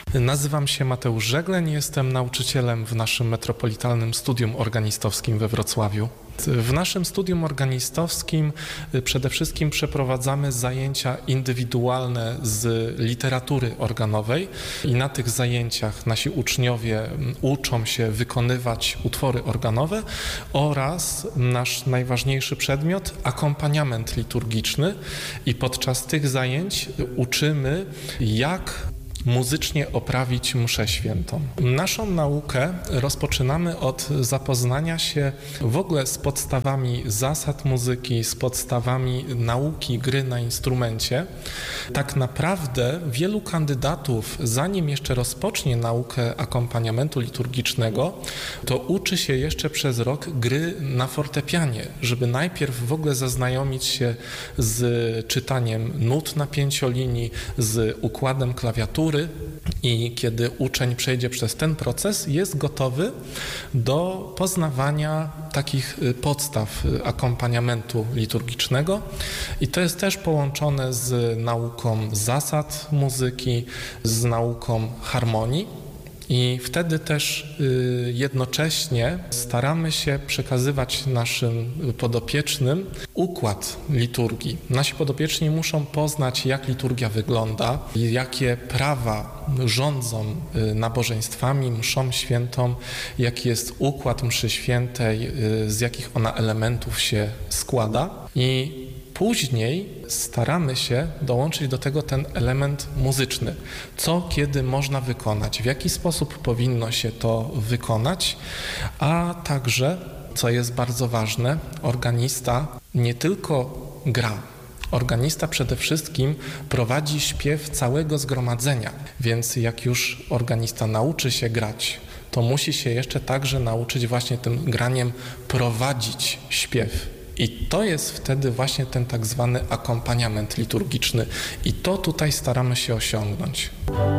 Nazywam się Mateusz Żegleń, jestem nauczycielem w naszym Metropolitalnym Studium Organistowskim we Wrocławiu. W naszym studium organistowskim przede wszystkim przeprowadzamy zajęcia indywidualne z literatury organowej i na tych zajęciach nasi uczniowie uczą się wykonywać utwory organowe oraz nasz najważniejszy przedmiot, akompaniament liturgiczny, i podczas tych zajęć uczymy, jak muzycznie oprawić mszę świętą. Naszą naukę rozpoczynamy od zapoznania się w ogóle z podstawami zasad muzyki, z podstawami nauki gry na instrumencie. Tak naprawdę wielu kandydatów, zanim jeszcze rozpocznie naukę akompaniamentu liturgicznego, to uczy się jeszcze przez rok gry na fortepianie, żeby najpierw w ogóle zaznajomić się z czytaniem nut na pięciolinii, z układem klawiatury, i kiedy uczeń przejdzie przez ten proces, jest gotowy do poznawania takich podstaw akompaniamentu liturgicznego, i to jest też połączone z nauką zasad muzyki, z nauką harmonii. I wtedy też jednocześnie staramy się przekazywać naszym podopiecznym układ liturgii. Nasi podopieczni muszą poznać, jak liturgia wygląda, jakie prawa rządzą nabożeństwami, mszą świętą, jaki jest układ mszy świętej, z jakich ona elementów się składa. I później staramy się dołączyć do tego ten element muzyczny. Co, kiedy można wykonać, w jaki sposób powinno się to wykonać, a także, co jest bardzo ważne, organista nie tylko gra. Organista przede wszystkim prowadzi śpiew całego zgromadzenia, więc jak już organista nauczy się grać, to musi się jeszcze także nauczyć właśnie tym graniem prowadzić śpiew. I to jest wtedy właśnie ten tak zwany akompaniament liturgiczny. I to tutaj staramy się osiągnąć.